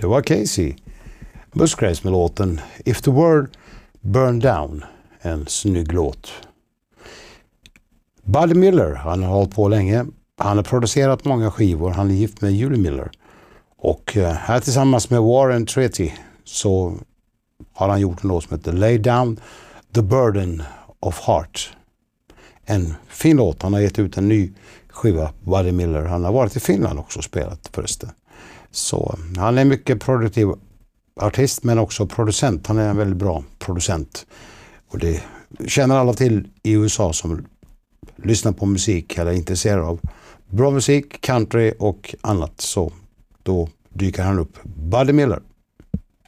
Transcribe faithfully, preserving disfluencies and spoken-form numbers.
Det var Casey Musgraves med låten If the World Burned Down. En snygg låt. Buddy Miller, han har hållit på länge. Han har producerat många skivor. Han är gift med Julie Miller. Och här tillsammans med Warren Treaty så har han gjort en låt som heter Lay Down the Burden of Heart. En fin låt. Han har gett ut en ny skiva, Buddy Miller. Han har varit i Finland också och spelat förresten. Så han är en mycket produktiv artist men också producent. Han är en väldigt bra producent. Och det känner alla till i U S A som lyssnar på musik eller är intresserade av bra musik, country och annat. Så då dyker han upp. Buddy Miller.